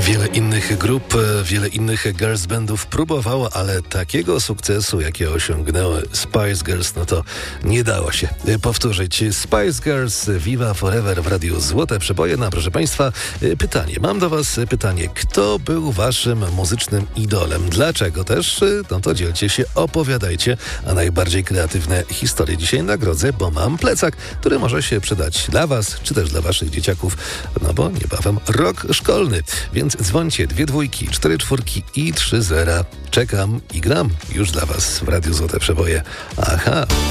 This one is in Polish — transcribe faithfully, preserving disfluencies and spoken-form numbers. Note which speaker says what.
Speaker 1: Wiele innych grup, wiele innych girls bandów próbowało, ale takiego sukcesu, jakie osiągnęły Spice Girls, no to nie dało się powtórzyć. Spice Girls, Viva Forever w Radiu Złote Przeboje. No, proszę Państwa, pytanie. Mam do Was pytanie. Kto był Waszym muzycznym idolem? Dlaczego też? No to dzielcie się, opowiadajcie, a najbardziej kreatywne historie dzisiaj nagrodzę, bo mam plecak, który może się przydać dla Was, czy też dla Waszych dzieciaków, no bo niebawem rok szkolny. Więc dzwońcie, dwie dwójki, cztery czwórki i trzy zera. Czekam i gram już dla Was w Radiu Złote Przeboje. Aha.